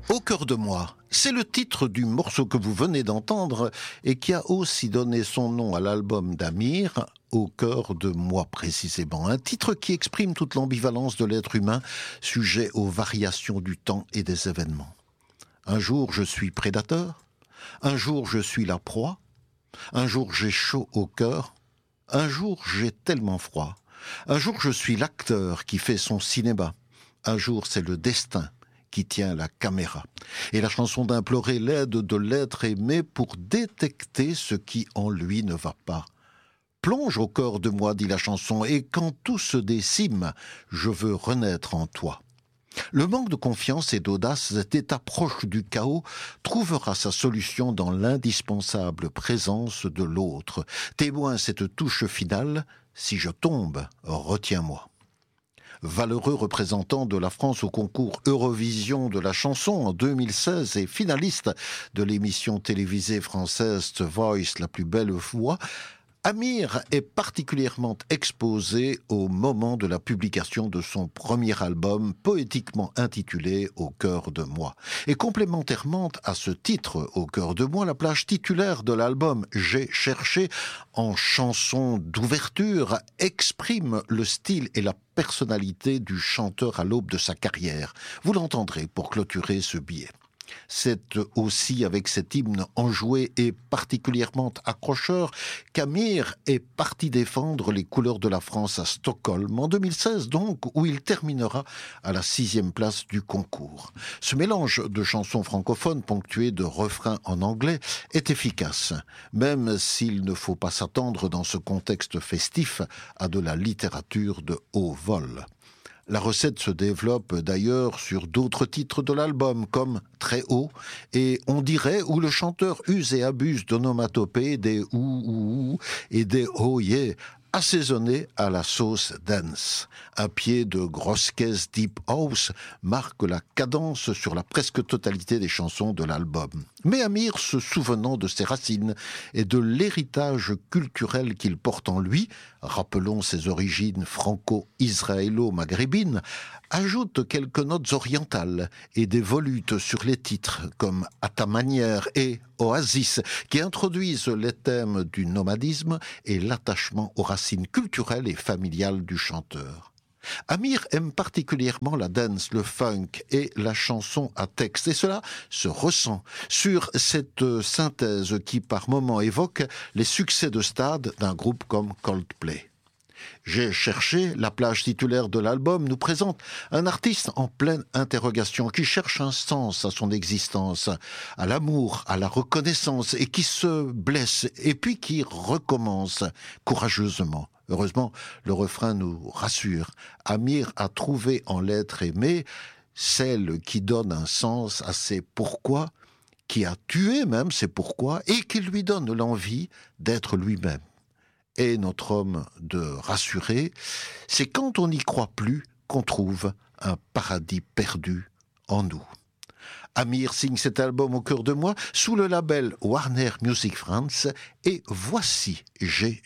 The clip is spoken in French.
Au cœur de moi, c'est le titre du morceau que vous venez d'entendre et qui a aussi donné son nom à l'album d'Amir, Au cœur de moi précisément. Un titre qui exprime toute l'ambivalence de l'être humain, sujet aux variations du temps et des événements. Un jour je suis prédateur, un jour je suis la proie, un jour j'ai chaud au cœur, un jour j'ai tellement froid, un jour je suis l'acteur qui fait son cinéma, un jour c'est le destin qui tient la caméra. Et la chanson d'implorer l'aide de l'être aimé pour détecter ce qui en lui ne va pas. Plonge au cœur de moi, dit la chanson, et quand tout se décime, je veux renaître en toi. Le manque de confiance et d'audace, cet état proche du chaos, trouvera sa solution dans l'indispensable présence de l'autre. Témoin cette touche finale, si je tombe, retiens-moi. Valeureux représentant de la France au concours Eurovision de la chanson en 2016 et finaliste de l'émission télévisée française The Voice, la plus belle voix, Amir est particulièrement exposé au moment de la publication de son premier album poétiquement intitulé Au cœur de moi. Et complémentairement à ce titre, Au cœur de moi, la plage titulaire de l'album J'ai cherché, en chanson d'ouverture, exprime le style et la personnalité du chanteur à l'aube de sa carrière. Vous l'entendrez pour clôturer ce billet. C'est aussi avec cet hymne enjoué et particulièrement accrocheur qu'Amir est parti défendre les couleurs de la France à Stockholm en 2016 donc, où il terminera à la 6e place du concours. Ce mélange de chansons francophones ponctuées de refrains en anglais est efficace, même s'il ne faut pas s'attendre dans ce contexte festif à de la littérature de haut vol. La recette se développe d'ailleurs sur d'autres titres de l'album, comme Très haut et On dirait, où le chanteur use et abuse d'onomatopées, des ou et des oh yeah, assaisonnés à la sauce dance. Un pied de grosse caisse deep house marque la cadence sur la presque totalité des chansons de l'album. Mais Amir, se souvenant de ses racines et de l'héritage culturel qu'il porte en lui, rappelons ses origines franco-israélo-maghrébines, ajoute quelques notes orientales et des volutes sur les titres comme À ta manière et Oasis, qui introduisent les thèmes du nomadisme et l'attachement aux racines culturelles et familiales du chanteur. Amir aime particulièrement la dance, le funk et la chanson à texte, et cela se ressent sur cette synthèse qui par moments évoque les succès de stade d'un groupe comme Coldplay. J'ai cherché, la plage titulaire de l'album nous présente un artiste en pleine interrogation qui cherche un sens à son existence, à l'amour, à la reconnaissance et qui se blesse et puis qui recommence courageusement. Heureusement, le refrain nous rassure. Amir a trouvé en l'être aimé celle qui donne un sens à ses pourquoi, qui a tué même ses pourquoi et qui lui donne l'envie d'être lui-même. Et notre homme de rassurer, c'est quand on n'y croit plus qu'on trouve un paradis perdu en nous. Amir signe cet album Au cœur de moi sous le label Warner Music France et voici J'ai